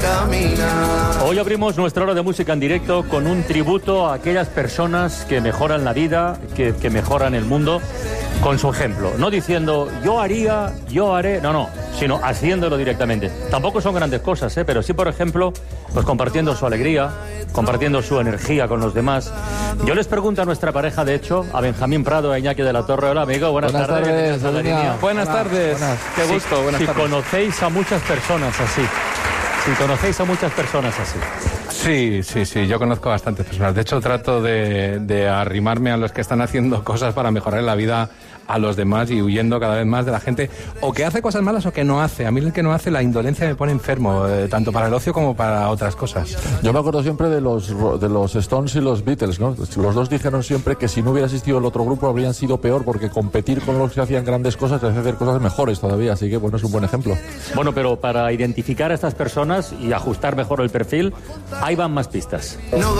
Hoy abrimos nuestra hora de música en directo con un tributo a aquellas personas que mejoran la vida, que mejoran el mundo, con su ejemplo. No diciendo, yo haría, yo haré, no, sino haciéndolo directamente. Tampoco son grandes cosas, pero sí, por ejemplo, pues compartiendo su alegría, compartiendo su energía con los demás. Yo les pregunto a nuestra pareja, de hecho, a Benjamín Prado, a Iñaki de la Torre. Hola, amigo, buenas tardes. Buenas tardes. Qué gusto, buenas tardes. Si conocéis a muchas personas así. Sí, yo conozco bastantes personas. De hecho, trato de arrimarme a los que están haciendo cosas para mejorar la vida a los demás y huyendo cada vez más de la gente o que hace cosas malas o que no hace. A mí el que no hace, la indolencia me pone enfermo, tanto para el ocio como para otras cosas. Yo me acuerdo siempre de los Stones y los Beatles, ¿no? Los dos dijeron siempre que si no hubiera existido el otro grupo habrían sido peor, porque competir con los que hacían grandes cosas les hace hacer cosas mejores todavía, así que bueno, es un buen ejemplo. Bueno, pero para identificar a estas personas y ajustar mejor el perfil, ahí van más pistas.